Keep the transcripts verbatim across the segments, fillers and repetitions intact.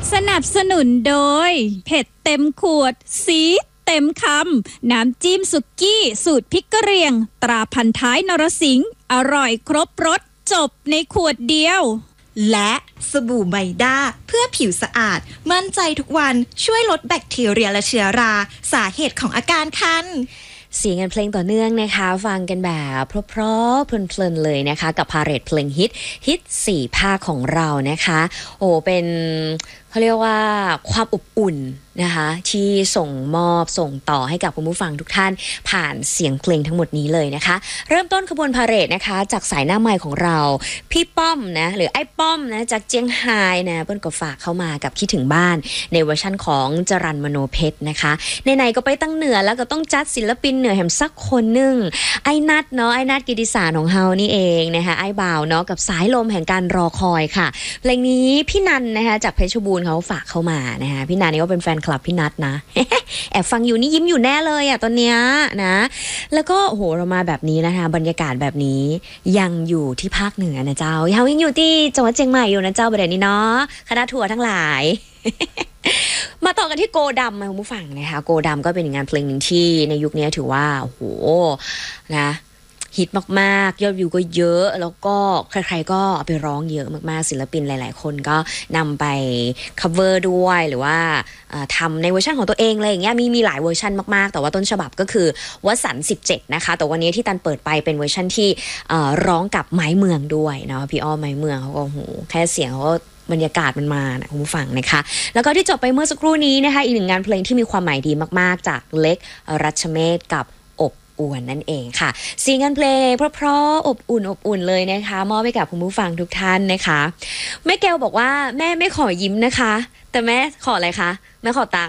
สนับสนุนโดยเผ็ดเต็มขวดซีดเต็มคำน้ำจิ้มสุกี้สูตรพริกกะเหรี่ยงตราพันท้ายนรสิงห์อร่อยครบรสจบในขวดเดียวและสบู่ไมด้าเพื่อผิวสะอาดมั่นใจทุกวันช่วยลดแบคทีเรียและเชื้อราสาเหตุของอาการคันเสียงกันเพลงต่อเนื่องนะคะฟังกันแบบเพราะๆเพลินๆเลยนะคะกับพาเรดเพลงฮิตฮิตสี่ภาคของเรานะคะโอ้เป็นเขาเรียกว่าความอบอุ่นนะคะที่ส่งมอบส่งต่อให้กับคุณผู้ฟังทุกท่านผ่านเสียงเพลงทั้งหมดนี้เลยนะคะเริ่มต้นขบวนพาเหรดนะคะจากสายหน้าไมค์ของเราพี่ป้อมนะหรือไอ้ป้อมนะจากเจียงไฮ้นะเปิ้ลก็ฝากเข้ามากับคิดถึงบ้านในเวอร์ชั่นของจรัญมโนเพชรนะคะไหนๆก็ไปตั้งเหนือแล้วก็ต้องจัดศิลปินเหนือแห่งสักคนหนึ่งไอ้นัดเนาะไอ้นัดกิติสารของเฮานี่เองนะคะไอ้บ่าวเนาะกับสายลมแห่งการรอคอยค่ะเพลงนี้พี่นันนะคะจากเพชรบูรณ์เขาฝากเข้ามานะคะพี่นันนี่ก็เป็นแฟนคลับพี่นัดนะ แอบฟังอยู่นี่ยิ้มอยู่แน่เลยอ่ะตอนเนี้ยนะแล้วก็โอ้โหเรามาแบบนี้นะคะบรรยากาศแบบนี้ยังอยู่ที่ภาคเหนือนะเจ้ายังอยู่ที่จังหวัดเชียงใหม่อยู่นะเจ้าประเด็นนี้เนาะคณะทัวร์ทั้งหลาย มาต่อกันที่โกดำคุณผู้ฟังนะคะโกดำก็เป็นงานเพลงหนึ่งที่ในยุคนี้ถือว่าโอ้โหนะฮิตมากๆยอดวิวก็เยอะแล้วก็ใครๆก็เอาไปร้องเยอะมากๆศิลปินหลายๆคนก็นำไป cover ด้วยหรือว่าทำในเวอร์ชันของตัวเองอะไรอย่างเงี้ยมีมีหลายเวอร์ชันมากๆแต่ว่าต้นฉบับก็คือวสันต์สิบเจ็ดนะคะแต่วันนี้ที่ตันเปิดไปเป็นเวอร์ชันที่ร้องกับไม้เมืองด้วยเนาะพี่อ้อมไม้เมืองเขาก็โหแค่เสียงเขาก็บรรยากาศมันมานะคุณผู้ฟังนะคะแล้วก็ที่จบไปเมื่อสักครู่นี้นะคะอีกหนึ่งงานเพลงที่มีความหมายดีมากๆจากเล็กรัชเมธกับอวนนั่นเองค่ะเสียงงานเพลงเพราะๆอบอุ่นอบอุ่นเลยนะคะมอบให้กับคุณผู้ฟังทุกท่านนะคะแม่แก้วบอกว่าแม่ไม่ขอยิ้มนะคะแต่แม่ขออะไรคะแม่ขอตังค์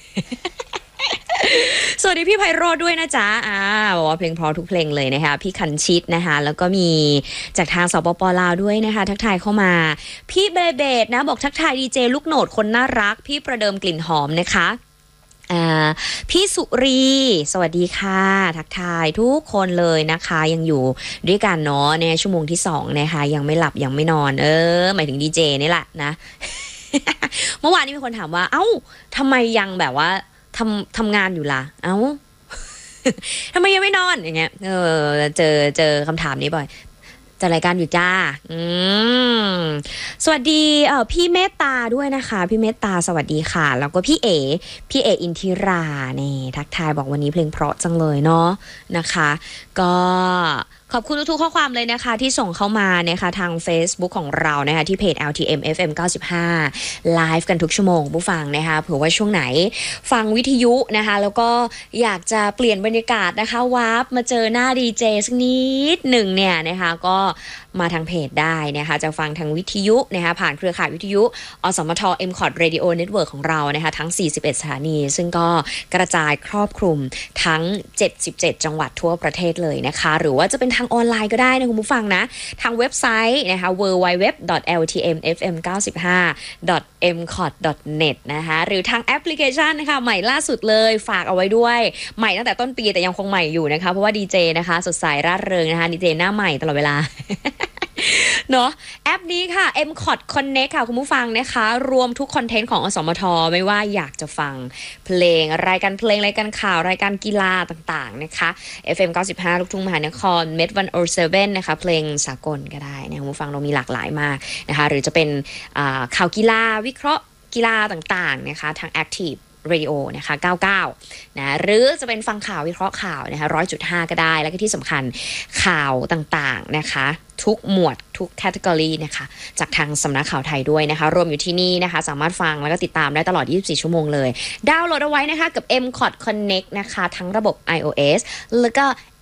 สวัสดีพี่ไพโรจน์ด้วยนะจ๊ะอ่าบอกว่าเพลงเพราะทุกเพลงเลยนะคะพี่คันชิตนะคะแล้วก็มีจากทางสปป.ลาวด้วยนะคะทักทายเข้ามาพี่เบเบดนะบอกทักทายดีเจลูกโหนดคนน่ารักพี่ประเดิมกลิ่นหอมนะคะพี่สุรีสวัสดีค่ะทักทายทุกคนเลยนะคะยังอยู่ด้วยกันเนาะในชั่วโมงที่สองนะคะยังไม่หลับยังไม่นอนเออหมายถึงดีเจนี่แหละนะ เมื่อวานนี้มีคนถามว่าเอ้าทำไมยังแบบว่าทำทำงานอยู่ล่ะเอ้า ทำไมยังไม่นอนอย่างเงี้ยเออเจอเจอคำถามนี้บ่อยจัดรายการอยู่จ้าอืมสวัสดีเอ่อพี่เมตตาด้วยนะคะพี่เมตตาสวัสดีค่ะแล้วก็พี่เอพี่เออินทิราเนี่ยทักทายบอกวันนี้เพลงเพราะจังเลยเนาะนะคะก็ขอบคุณทุกๆข้อความเลยนะคะที่ส่งเข้ามานะคะทาง Facebook ของเรานะคะที่เพจ แอล ที เอ็ม เอฟ เอ็ม เก้าสิบห้าไลฟ์กันทุกชั่วโมงผู้ฟังนะคะเผื่อว่าช่วงไหนฟังวิทยุนะคะแล้วก็อยากจะเปลี่ยนบรรยากาศนะคะวาร์ปมาเจอหน้าดีเจสักนิดหนึ่งเนี่ยนะคะก็มาทางเพจได้นะคะจะฟังทางวิทยุนะคะผ่านเครือข่ายวิทยุอสมท เอ็ม คอท Radio Network ของเรานะคะทั้งสี่สิบเอ็ดสถานีซึ่งก็กระจายครอบคลุมทั้งเจ็ดสิบเจ็ดจังหวัดทั่วประเทศเลยนะคะหรือว่าจะเป็นทางออนไลน์ก็ได้นะคุณผู้ฟังนะทางเว็บไซต์นะคะ ดับเบิลยู ดับเบิลยู ดับเบิลยู ดอท แอล ที เอ็ม เอฟ เอ็ม เก้าสิบห้า ดอท เอ็ม คอท ดอท เน็ต นะคะหรือทางแอปพลิเคชันนะคะใหม่ล่าสุดเลยฝากเอาไว้ด้วยใหม่ตั้งแต่ต้นปีแต่ยังคงใหม่อยู่นะคะเพราะว่าดีเจนะคะสดใสร่าเริงนะคะดีเจหน้าใหม่ตลอดเวลา เนาะแอปนี้ค่ะ เอ็ม คอท Connect ค่ะคุณผู้ฟังนะคะรวมทุกคอนเทนต์ของอสมทไม่ว่าอยากจะฟังเพลงรายการเพลงรายการข่าวรายการกีฬาต่างๆนะคะ เอฟ เอ็ม เก้าสิบห้า ลูกทุ่งมหานคร เมท หนึ่งศูนย์เจ็ด นะคะเพลงสากลก็ได้นะคุณผู้ฟังเรามีหลากหลายมากนะคะหรือจะเป็นข่าวกีฬาวิเคราะห์กีฬาต่างๆนะคะทาง Active Radio นะคะเก้าสิบเก้านะหรือจะเป็นฟังข่าววิเคราะห์ข่าวนะคะ หนึ่งร้อยจุดห้า ก็ได้แล้วก็ที่สำคัญข่าวต่างๆนะคะทุกหมวดทุกแคตตากรีนะคะจากทางสำนักข่าวไทยด้วยนะคะรวมอยู่ที่นี่นะคะสามารถฟังแล้วก็ติดตามได้ตลอดยี่สิบสี่ชั่วโมงเลยดาวน์โหลดเอาไว้นะคะกับ เอ็ม คอท Connect นะคะทั้งระบบ iOS แล้วก็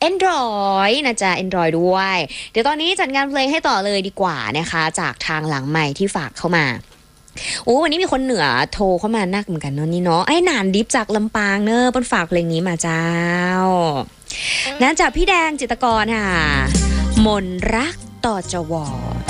Android นะจ๊ะ Android ด้วยเดี๋ยวตอนนี้จัดงานเพลงให้ต่อเลยดีกว่านะคะจากทางหลังใหม่ที่ฝากเข้ามาโอ้วันนี้มีคนเหนือโทรเข้ามานักเหมือนกันเนาะนี่เนาะไอ้หนานดิฟจากลำปางเนอะปนฝากเพลงนี้มาเจ้านะจากพี่แดงจิตรกรค่ะมนรักต่อจว